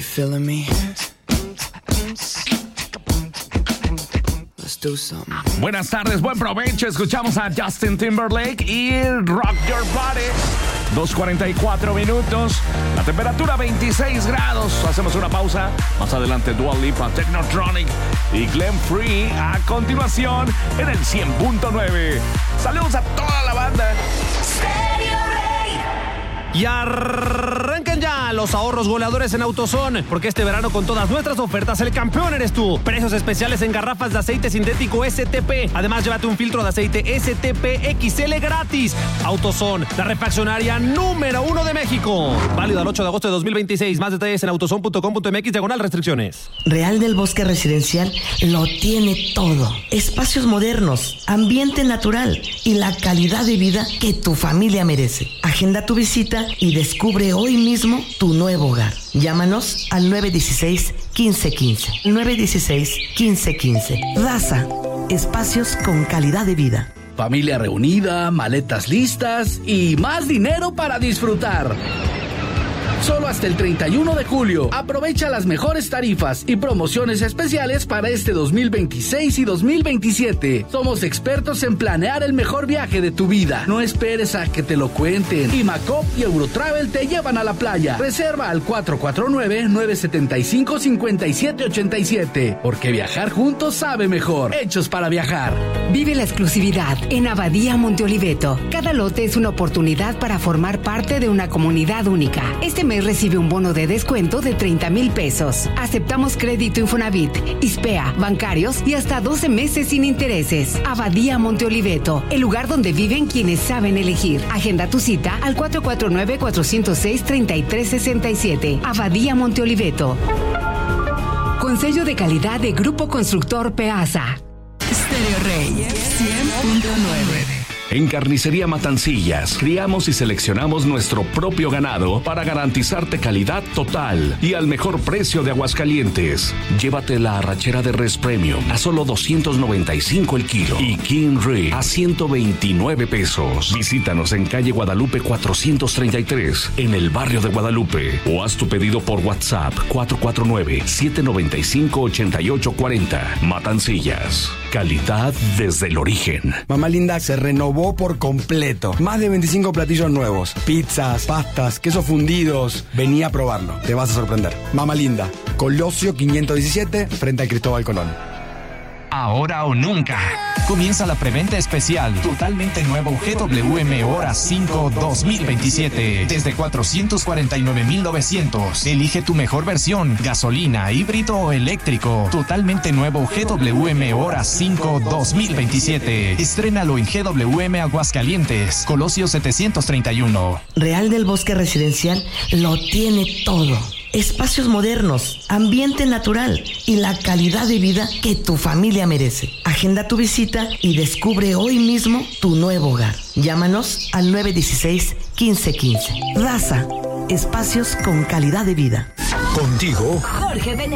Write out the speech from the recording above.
feeling me? Let's do something. Buenas tardes, buen provecho. Escuchamos a Justin Timberlake y Rock Your Body. 2:44 minutos. La temperatura 26 grados. Hacemos una pausa. Más adelante Dua Lipa, Technotronic y Glenn Free. A continuación en el 100.9. Saludos a toda la banda. Y arrancan ya los ahorros goleadores en AutoZone, porque este verano con todas nuestras ofertas el campeón eres tú. Precios especiales en garrafas de aceite sintético STP. Además, llévate un filtro de aceite STP XL gratis. AutoZone, la refaccionaria número 1 de México. Válido al 8 de agosto de 2026. Más detalles en autozone.com.mx/restricciones. Real del Bosque Residencial lo tiene todo. Espacios modernos, ambiente natural y la calidad de vida que tu familia merece. Agenda tu visita y descubre hoy mismo tu nuevo hogar. Llámanos al 916-1515. 916-1515. Daza, espacios con calidad de vida. Familia reunida, maletas listas y más dinero para disfrutar. Solo hasta el 31 de julio. Aprovecha las mejores tarifas y promociones especiales para este 2026 y 2027. Somos expertos en planear el mejor viaje de tu vida. No esperes a que te lo cuenten. Imacop y Eurotravel te llevan a la playa. Reserva al 449-975-5787. Porque viajar juntos sabe mejor. Hechos para viajar. Vive la exclusividad en Abadía Monte Oliveto. Cada lote es una oportunidad para formar parte de una comunidad única. Este mes recibe un bono de descuento de 30,000 pesos. Aceptamos crédito Infonavit, ISPEA, bancarios y hasta 12 meses sin intereses. Abadía Monte Oliveto, el lugar donde viven quienes saben elegir. Agenda tu cita al 449-406-3367. Abadía Monte Oliveto. Con sello de calidad de Grupo Constructor Peasa. Stereo Rey 100.9. En Carnicería Matancillas, criamos y seleccionamos nuestro propio ganado para garantizarte calidad total y al mejor precio de Aguascalientes. Llévate la arrachera de res premium a solo 295 el kilo y King Rib a 129 pesos. Visítanos en calle Guadalupe 433, en el barrio de Guadalupe, o haz tu pedido por WhatsApp 449-795-8840. Matancillas, calidad desde el origen. Mamá Linda se renovó por completo. Más de 25 platillos nuevos. Pizzas, pastas, quesos fundidos. Vení a probarlo. Te vas a sorprender. Mamá Linda, Colosio 517, frente a Cristóbal Colón. Ahora o nunca. Comienza la preventa especial. Totalmente nuevo GWM Hora 5 2027. Desde 449,900. Elige tu mejor versión. Gasolina, híbrido o eléctrico. Totalmente nuevo GWM Hora 5 2027. Estrénalo en GWM Aguascalientes. Colosio 731. Real del Bosque Residencial lo tiene todo. Espacios modernos, ambiente natural y la calidad de vida que tu familia merece. Agenda tu visita y descubre hoy mismo tu nuevo hogar. Llámanos al 916-1515. Daza, espacios con calidad de vida. Contigo, Jorge Venegas.